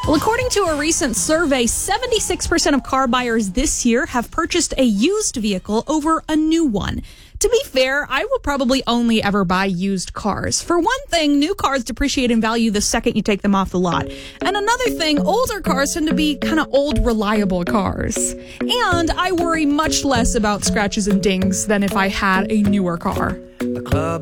Well, according to a recent survey, 76% of car buyers this year have purchased a used vehicle over a new one. To be fair, I will probably only ever buy used cars. For one thing, new cars depreciate in value the second you take them off the lot. And another thing, older cars tend to be kind of old, reliable cars. And I worry much less about scratches and dings than if I had a newer car. The club